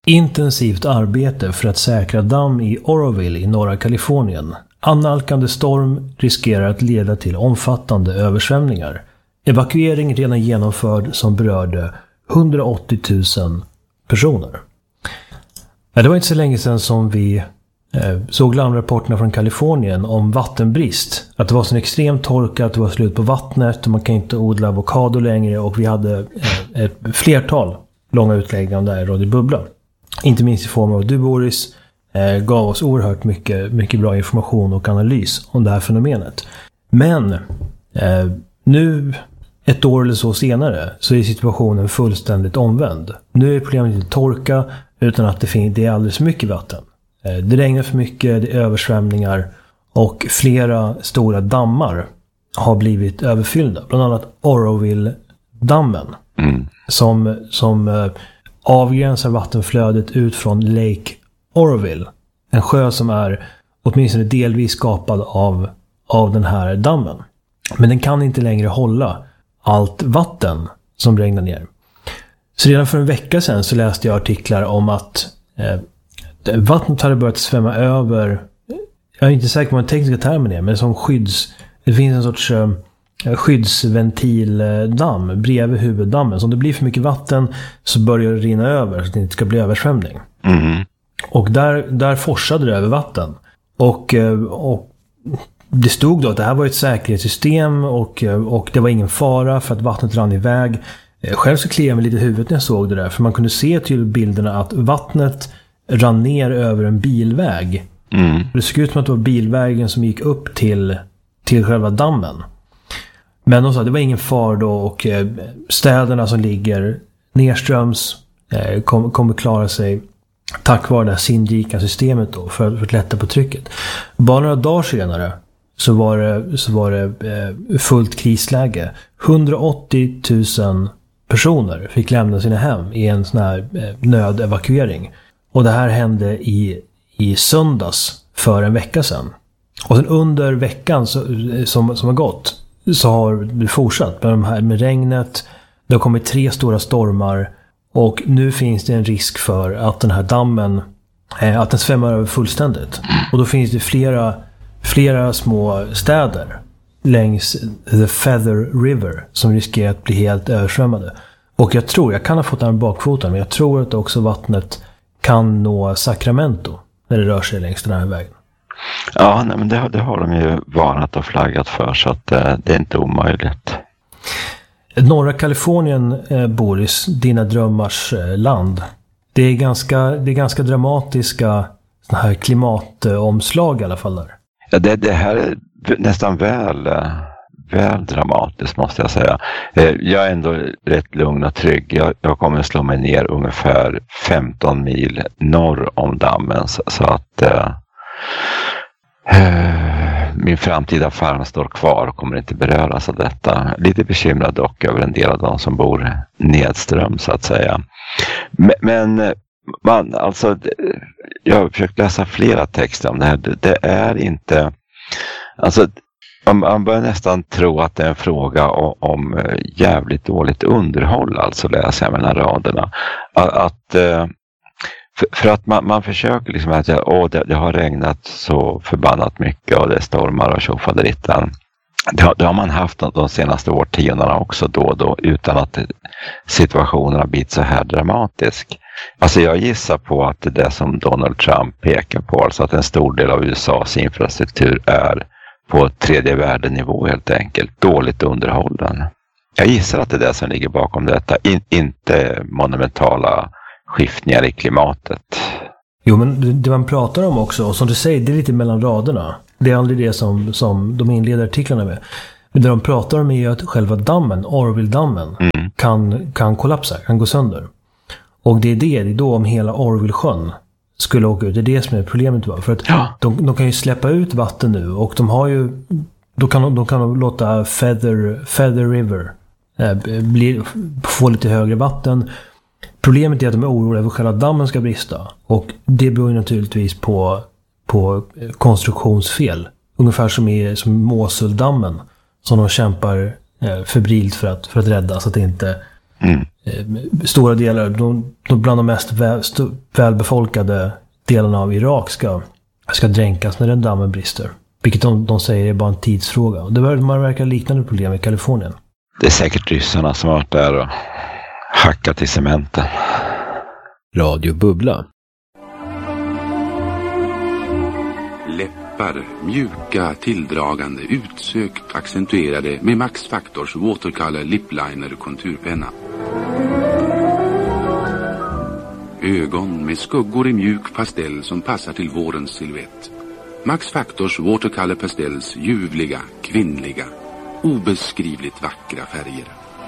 Intensivt arbete för att säkra damm i Oroville i norra Kalifornien. Annalkande storm riskerar att leda till omfattande översvämningar. Evakuering redan genomförd som berörde 180 000 personer. Det var inte så länge sedan som vi såg larmrapporterna från Kalifornien om vattenbrist. Att det var så extrem torka, att det var slut på vattnet och man kan inte odla avokado längre, och vi hade ett flertal långa utläggningar om det här rådde bubbla. Inte minst i form av att du, Boris, gav oss oerhört mycket bra information och analys om det här fenomenet. Men nu, ett år eller så senare, så är situationen fullständigt omvänd. Nu är problemet inte torka, utan att det är alldeles för mycket vatten. Det regnar för mycket, det är översvämningar, och flera stora dammar har blivit överfyllda. Bland annat Oroville-dammen som avgränsar vattenflödet ut från Lake Oroville. En sjö som är åtminstone delvis skapad av den här dammen. Men den kan inte längre hålla allt vatten som regnar ner. Så redan för en vecka sedan så läste jag artiklar om att vattnet hade börjat svämma över. Jag är inte säker på vad den tekniska termen är, men som det finns en sorts skyddsventildamm bredvid huvuddammen. Så om det blir för mycket vatten så börjar det rinna över så att det inte ska bli översvämning. Och där forsade det över vatten. Och det stod då att det här var ett säkerhetssystem och det var ingen fara för att vattnet rann iväg. Själv så kliade jag mig lite i huvudet när jag såg det där, för man kunde se till bilderna att vattnet rann ner över en bilväg. Det såg ut som att det var bilvägen som gick upp till själva dammen. Men de sa att det var ingen far då, och städerna som ligger nedströms kommer klara sig tack vare det här sinnrika systemet då, för att lätta på trycket. Bara några dagar senare så var det fullt krisläge. 180 000 personer fick lämna sina hem i en sån här nödevakuering. Och det här hände i söndags för en vecka sedan. Och sen under veckan som har gått så har det fortsatt med regnet. Det har kommit 3 stora stormar, och nu finns det en risk för att den här dammen att den svämmar över fullständigt. Och då finns det flera små städer längs The Feather River som riskerar att bli helt översvämmade. Och jag kan ha fått den bakfoten, men jag tror att också vattnet kan nå Sacramento när det rör sig längs den här vägen. Ja, nej, men det har de ju varnat och flaggat för, så att det är inte omöjligt. Norra Kalifornien, Boris, dina drömmars land. Det är ganska dramatiska såna här klimatomslag i alla fall där. Ja, det här är nästan väl dramatiskt, måste jag säga. Jag är ändå rätt lugn och trygg. Jag kommer att slå mig ner ungefär 15 mil norr om dammen, så att min framtida farm står kvar och kommer inte beröras av detta. Lite bekymrad dock över en del av de som bor nedström, så att säga. Men jag har försökt läsa flera texter om det här. Det är inte, alltså man börjar nästan tro att det är en fråga om jävligt dåligt underhåll, alltså läser jag mellan raderna. För att man försöker liksom att det har regnat så förbannat mycket och det är stormar och tjofaderittan. Det har man haft de senaste årtiondena också då och då, utan att situationen har blivit så här dramatisk. Alltså jag gissar på att det är det som Donald Trump pekar på, alltså att en stor del av USAs infrastruktur är på tredje världenivå helt enkelt, dåligt underhållen. Jag gissar att det är det som ligger bakom detta, inte monumentala skiftningar i klimatet. Jo, men det man pratar om också, och som du säger, det är lite mellan raderna. Det är aldrig det som de inleder artiklarna med. Men det de pratar om är ju att själva dammen, Oroville-dammen, kan kollapsa, kan gå sönder. Och det är då om hela Oroville-sjön skulle åka ut. Det är det som är problemet. För att de kan ju släppa ut vatten nu, och de har ju, de kan låta Feather River få lite högre vatten. Problemet är att de är oroliga över själva dammen ska brista. Och det beror ju naturligtvis på konstruktionsfel. Ungefär som Mosuldammen, som de kämpar febrilt för att rädda, så att det inte stora delar, bland de mest välbefolkade delarna av Irak ska dränkas när den dammen brister. Vilket de säger är bara en tidsfråga. Och det verkar liknande problem i Kalifornien. Det är säkert ryssarna som har varit där och hackat i cementen. Radio Bubbla. Läppar, mjuka, tilldragande, utsökt, accentuerade med Max Factors Watercolor Lip Liner konturpenna. Ögon med skuggor i mjuk pastell som passar till vårens silhuett. Max Factors Watercolor Pastels ljuvliga, kvinnliga, obeskrivligt vackra färger.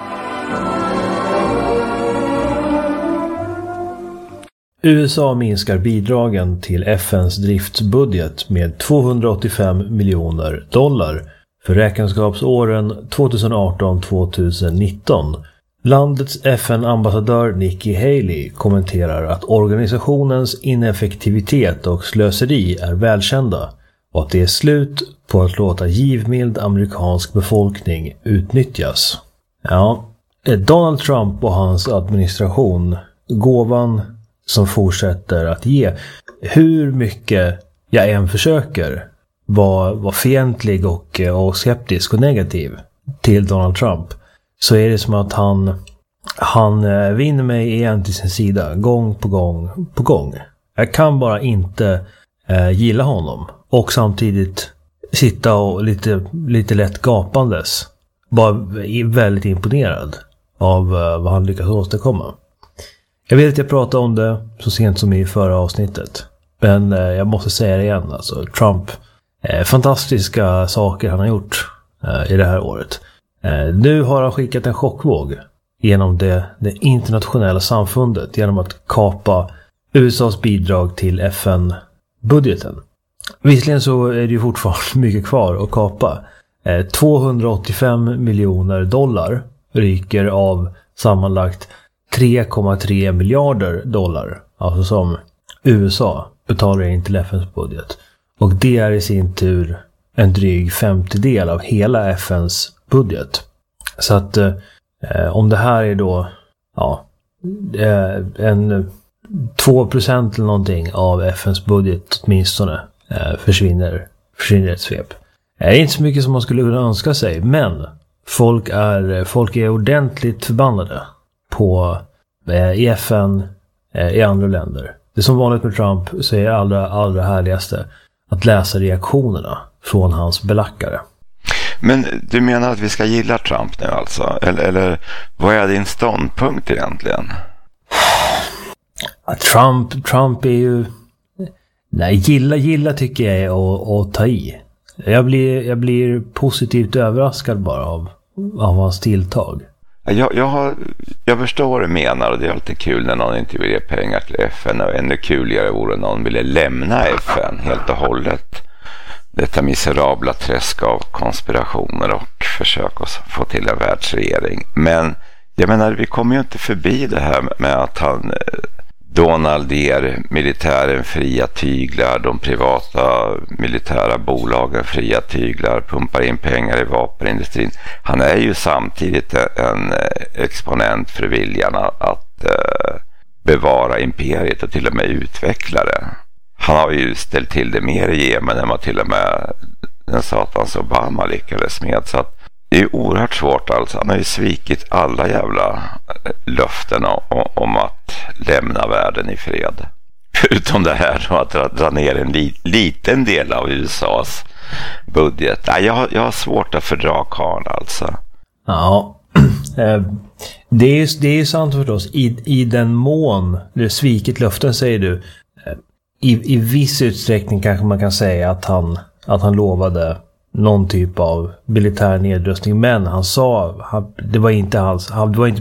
USA minskar bidragen till FNs driftsbudget med $285 miljoner för räkenskapsåren 2018-2019. Landets FN-ambassadör Nikki Haley kommenterar att organisationens ineffektivitet och slöseri är välkända och att det är slut på att låta givmild amerikansk befolkning utnyttjas. Ja, Donald Trump och hans administration, gåvan som fortsätter att ge, hur mycket jag än försöker vara fientlig och skeptisk och negativ till Donald Trump, så är det som att han vinner mig igen till sin sida gång på gång. Jag kan bara inte gilla honom och samtidigt sitta och lite lätt gapandes, bara väldigt imponerad av vad han lyckas åstadkomma. Jag vet att jag pratade om det så sent som i förra avsnittet, men jag måste säga det igen. Alltså, Trump, fantastiska saker han har gjort i det här året. Nu har han skickat en chockvåg genom det internationella samfundet genom att kapa USAs bidrag till FN-budgeten. Visserligen så är det ju fortfarande mycket kvar att kapa. $285 miljoner ryker av sammanlagt $3,3 miljarder, alltså som USA betalar in till FNs budget. Och det är i sin tur en dryg 50% av hela FNs budget. Så att om det här är då en 2% eller någonting av FNs budget åtminstone försvinner ett svep. Det är inte så mycket som man skulle kunna önska sig, men folk är ordentligt förbannade i FN, i andra länder. Det är som vanligt med Trump, så är det allra härligaste att läsa reaktionerna från hans belackare. Men du menar att vi ska gilla Trump nu alltså? Eller vad är din ståndpunkt egentligen? Trump är ju... Nej, gilla tycker jag är att ta i. Jag blir positivt överraskad bara av hans tilltag. Jag förstår vad du menar, och det är alltid kul när någon inte vill ge pengar till FN, och ännu kuligare vore någon ville lämna FN helt och hållet. Detta miserabla träsk av konspirationer och försök att få till en världsregering. Men jag menar, vi kommer ju inte förbi det här med att Donald ger militären fria tyglar, de privata militära bolagen fria tyglar, pumpar in pengar i vapenindustrin. Han är ju samtidigt en exponent för viljan att bevara imperiet och till och med utveckla det. Han har ju ställt till det mer i Jemen än vad till och med den satans Obama lyckades med. Så att det är oerhört svårt alltså. Han har ju svikit alla jävla löften om att lämna världen i fred. Förutom det här att dra ner en liten del av USAs budget. Nej, jag har svårt att fördra karl alltså. Ja, det är ju sant förstås. I den mån det svikit löften, säger du. I viss utsträckning kanske man kan säga att han lovade någon typ av militär nedrustning, men han sa det var inte